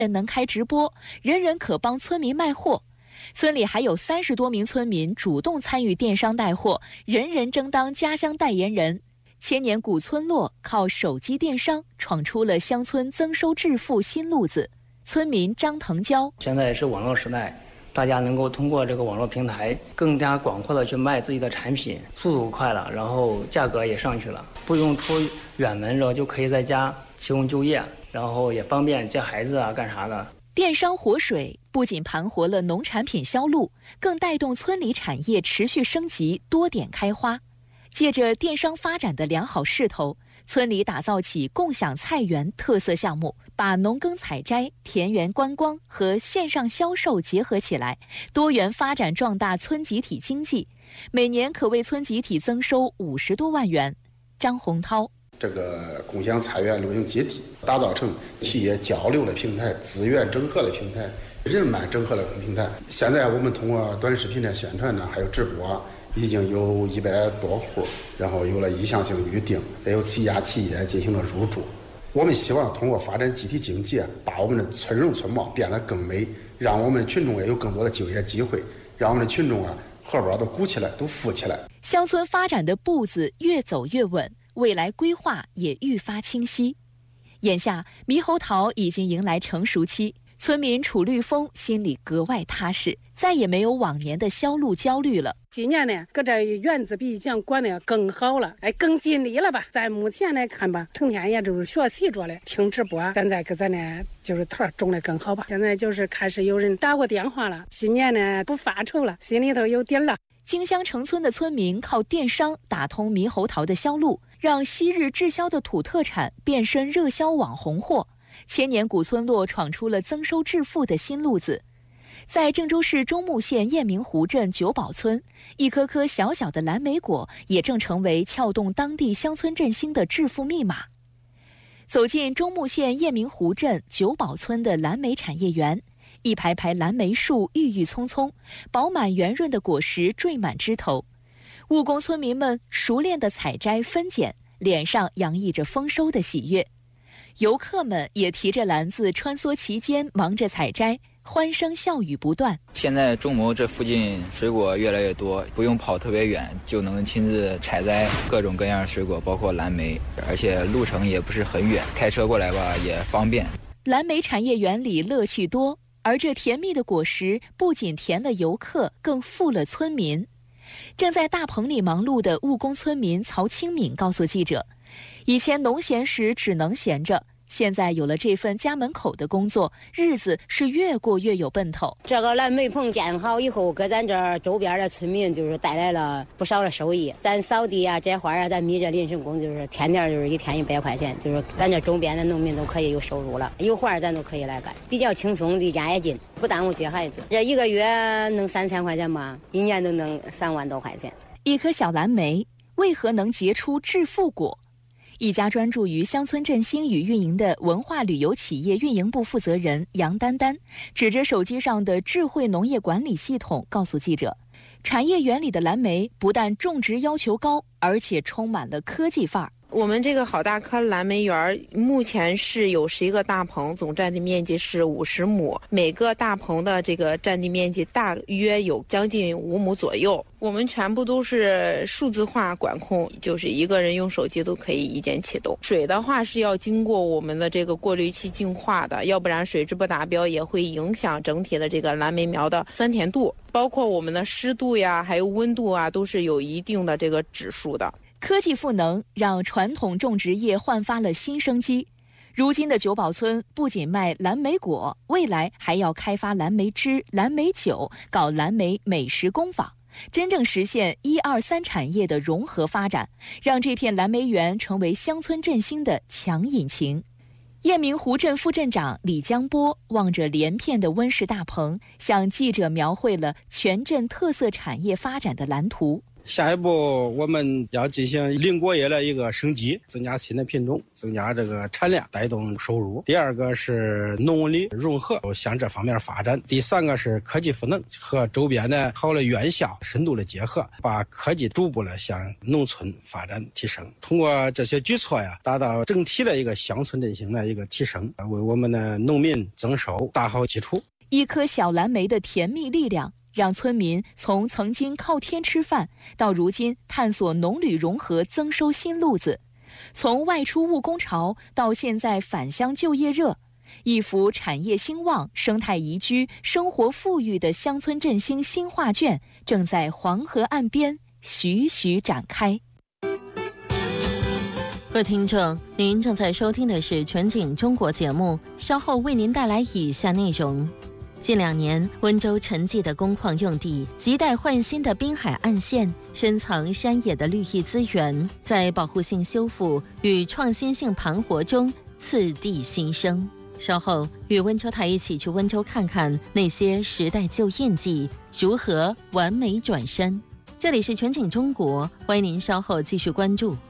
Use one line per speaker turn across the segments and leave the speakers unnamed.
人能开直播，人人可帮村民卖货。村里还有30多名村民主动参与电商带货，人人争当家乡代言人。千年古村落靠手机电商闯出了乡村增收致富新路子。村民张腾蛟：
现在是网络时代，大家能够通过这个网络平台更加广阔的去卖自己的产品，速度快了，然后价格也上去了，不用出远门，然后就可以在家提供就业，然后也方便接孩子啊干啥的。
电商活水不仅盘活了农产品销路，更带动村里产业持续升级，多点开花。借着电商发展的良好势头，村里打造起共享菜园特色项目，把农耕采摘、田园观光和线上销售结合起来，多元发展壮大村集体经济，每年可为村集体增收50多万元。张洪涛：
这个共享菜园农营集体打造成企业交流的平台、资源整合的平台、人脉整合的平台。现在我们通过短视频的宣传呢，还有直播已经有100多户，然后有了意向性预定，也有7家企业进行了入驻。我们希望通过发展集体经济，把我们的村容村貌变得更美，让我们群众也有更多的就业机会，让我们的群众荷包都鼓起来，都富起来。
乡村发展的步子越走越稳，未来规划也愈发清晰。眼下猕猴桃已经迎来成熟期，村民楚绿峰心里格外踏实，再也没有往年的销路焦虑了。
今年呢，搁这园子比以前管的更好了，更尽力了吧。在目前来看吧，成天也就是学习着嘞，听直播。现在搁咱呢，就是桃种的更好吧。现在就是开始有人打过电话了，今年呢不发愁了，心里头有底了。
荆襄城村的村民靠电商打通猕猴桃的销路，让昔日滞销的土特产变身热销网红货。千年古村落闯出了增收致富的新路子。在郑州市中牟县雁鸣湖镇九堡村，一颗颗小小的蓝莓果也正成为撬动当地乡村振兴的致富密码。走进中牟县雁鸣湖镇九堡村的蓝莓产业园，一排排蓝莓树郁郁葱葱，饱满圆润的果实缀满枝头。务工村民们熟练地采摘分拣，脸上洋溢着丰收的喜悦。游客们也提着篮子穿梭其间，忙着采摘，欢声笑语不断。
现在中牟这附近水果越来越多，不用跑特别远就能亲自采摘各种各样的水果，包括蓝莓，而且路程也不是很远，开车过来吧也方便。
蓝莓产业园里乐趣多，而这甜蜜的果实不仅甜了游客，更富了村民。正在大棚里忙碌的务工村民曹清敏告诉记者，以前农闲时只能闲着，现在有了这份家门口的工作，日子是越过越有奔头。
这个蓝莓棚建好以后，给咱这周边的村民就是带来了不少的收益。咱扫地啊、摘花啊，咱米这临时工就是天天就是1天100块钱，就是咱这周边的农民都可以有收入了，有活咱都可以来干，比较轻松，离家也近，不耽误接孩子。这1个月能3000块钱吧，1年都能3万多块钱。
一颗小蓝莓为何能结出致富果？一家专注于乡村振兴与运营的文化旅游企业运营部负责人杨丹丹指着手机上的智慧农业管理系统告诉记者，产业园里的蓝莓不但种植要求高，而且充满了科技范儿。
我们这个好大棵蓝莓园目前是有11个大棚，总占地面积是50亩，每个大棚的这个占地面积大约有将近5亩左右。我们全部都是数字化管控，就是一个人用手机都可以一键启动。水的话是要经过我们的这个过滤器净化的，要不然水质不达标也会影响整体的这个蓝莓苗的酸甜度，包括我们的湿度呀，还有温度啊，都是有一定的这个指数的。
科技赋能让传统种植业焕发了新生机。如今的九堡村不仅卖蓝莓果，未来还要开发蓝莓汁、蓝莓酒，搞蓝莓美食工坊，真正实现1、2、3产业的融合发展，让这片蓝莓园成为乡村振兴的强引擎。雁鸣湖镇副镇长李江波望着连片的温室大棚，向记者描绘了全镇特色产业发展的蓝图。
下一步我们要进行林果业的一个升级，增加新的品种，增加这个产量，带动收入。第二个是农文旅融合，向这方面发展。第三个是科技赋能，和周边的好的院校深度的结合，把科技逐步的向农村发展提升。通过这些举措呀，达到整体的一个乡村振兴的一个提升，为我们的农民增收打好基础。
一颗小蓝莓的甜蜜力量，让村民从曾经靠天吃饭，到如今探索农旅融合增收新路子；从外出务工潮到现在返乡就业热，一幅产业兴旺、生态宜居、生活富裕的乡村振兴新画卷正在黄河岸边徐徐展开。
各位听众，您正在收听的是全景中国节目，稍后为您带来以下内容。近2年，温州沉寂的工矿用地，亟待焕新的滨海岸线，深藏山野的绿意资源，在保护性修复与创新性盘活中次第新生。稍后与温州台一起去温州看看那些时代旧印记如何完美转身。这里是全景中国，欢迎您稍后继续关注。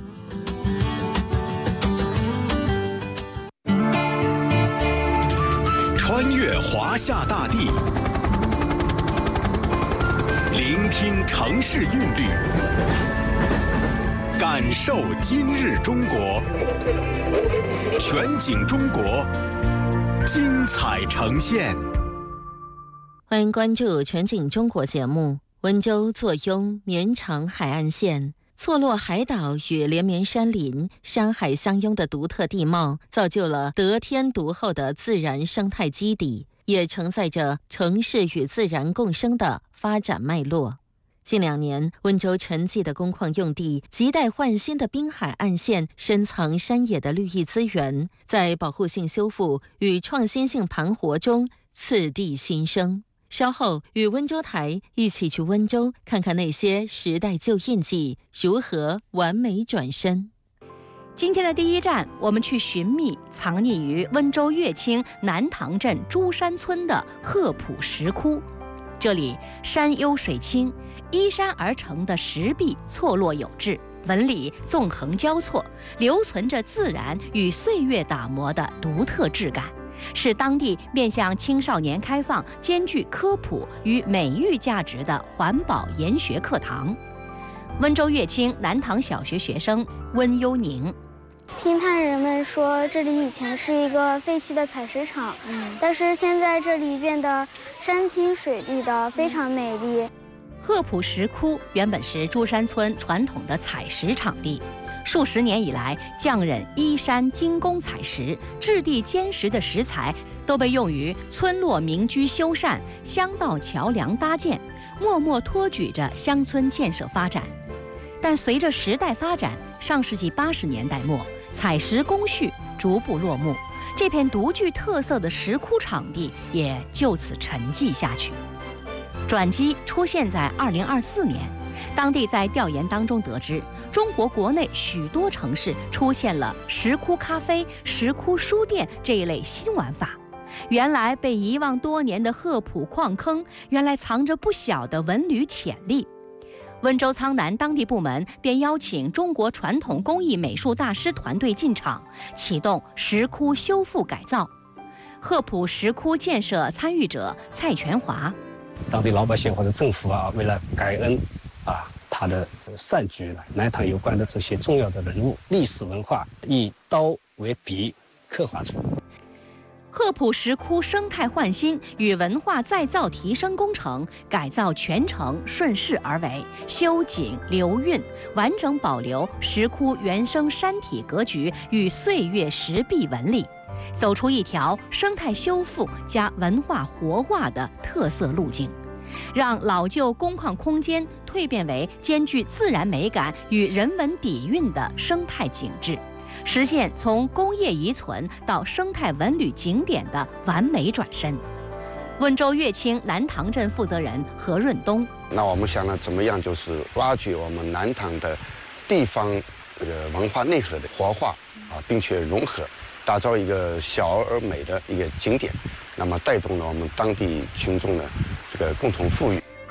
穿越华夏大地，聆听城市韵律，感受今日中国。全景中国，精彩呈现。
欢迎关注全景中国节目。温州坐拥绵长海岸线，错落海岛与连绵山林，山海相拥的独特地貌，造就了得天独厚的自然生态基底，也承载着城市与自然共生的发展脉络。近2年，温州沉寂的工矿用地，亟待焕新的滨海岸线，深藏山野的绿意资源，在保护性修复与创新性盘活中次第新生。稍后与温州台一起去温州看看那些时代旧印记如何完美转身。
今天的第一站，我们去寻觅藏匿于温州乐清南塘镇朱山村的鹤浦石窟。这里山幽水清，依山而成的石壁错落有致，纹理纵横交错，留存着自然与岁月打磨的独特质感，是当地面向青少年开放、兼具科普与美育价值的环保研学课堂。温州乐清南塘小学学生温幽宁，
听探人们说，这里以前是一个废弃的采石场，但是现在这里变得山清水绿的，非常美丽。
鹤浦石窟原本是朱山村传统的采石场地，数十年以来，匠人依山精工采石，质地坚实的石材都被用于村落民居修缮、乡道桥梁搭建，默默托举着乡村建设发展。但随着时代发展，上世纪80年代末，采石工序逐步落幕，这片独具特色的石窟场地也就此沉寂下去。转机出现在2024年，当地在调研当中得知，中国国内许多城市出现了石窟咖啡、石窟书店这一类新玩法。原来被遗忘多年的鹤浦矿坑，原来藏着不小的文旅潜力。温州苍南当地部门便邀请中国传统工艺美术大师团队进场，启动石窟修复改造。鹤浦石窟建设参与者蔡全华，
当地老百姓或者政府啊，为了感恩他的善举，南塘有关的这些重要的人物、历史文化，以刀为笔刻画出。
鹤浦石窟生态焕新与文化再造提升工程改造全程顺势而为，修景留韵，完整保留石窟原生山体格局与岁月石壁纹理，走出一条生态修复加文化活化的特色路径，让老旧工矿空间蜕变为兼具自然美感与人文底蕴的生态景致，实现从工业遗存到生态文旅景点的完美转身。温州乐清南塘镇负责人何润东，
那我们想呢，怎么样就是挖掘我们南塘的地方文化内核的活化并且融合，打造一个小而美的一个景点，那么带动了我们当地群众的这个共同富裕。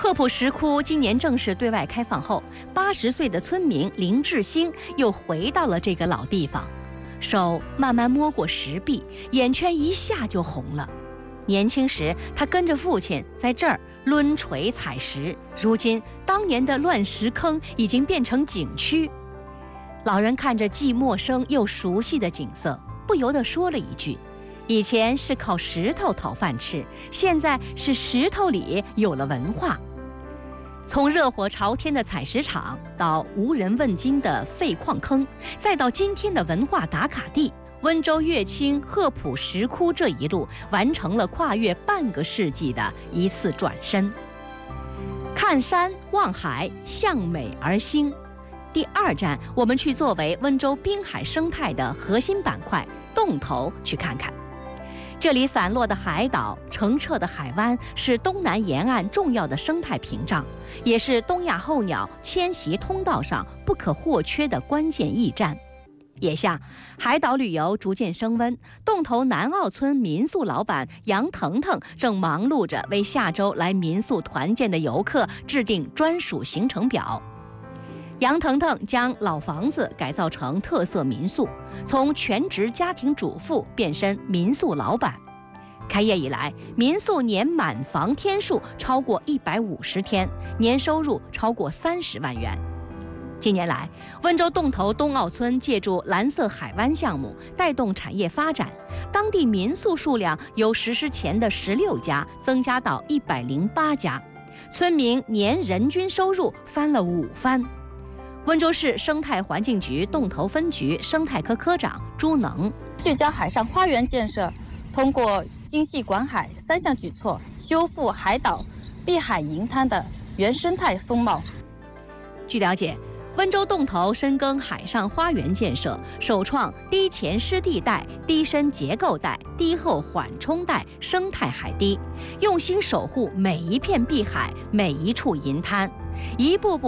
鹤浦石窟今年正式对外开放后，80岁的村民林志兴又回到了这个老地方，手慢慢摸过石壁，眼圈一下就红了。年轻时，他跟着父亲在这儿抡锤采石，如今当年的乱石坑已经变成景区。老人看着既陌生又熟悉的景色，不由得说了一句：“以前是靠石头讨饭吃，现在是石头里有了文化。”从热火朝天的采石场，到无人问津的废矿坑，再到今天的文化打卡地，温州乐清鹤浦石窟这一路完成了跨越半个世纪的一次转身。看山望海，向美而兴。第2站，我们去作为温州滨海生态的核心板块洞头去看看。这里散落的海岛、澄澈的海湾是东南沿岸重要的生态屏障，也是东亚候鸟迁徙通道上不可或缺的关键驿站。眼下，海岛旅游逐渐升温，洞头南澳村民宿老板杨腾腾正忙碌着为下周来民宿团建的游客制定专属行程表。杨腾腾将老房子改造成特色民宿，从全职家庭主妇变身民宿老板。开业以来，民宿年满房天数超过150天，年收入超过30万元。近年来，温州洞头东澳村借助蓝色海湾项目带动产业发展，当地民宿数量由实施前的16家增加到108家，村民年人均收入翻了5番。温州市生态环境局洞头分局生态科科长朱能
聚焦海上花园建设，通过精细管海3项举措，修复海岛、碧海银滩的原生态风貌。
据了解，温州洞头深耕海上花园建设，首创低前湿地带、低深结构带、低后缓冲带生态海堤，用心守护每一片碧海、每一处银滩，一步步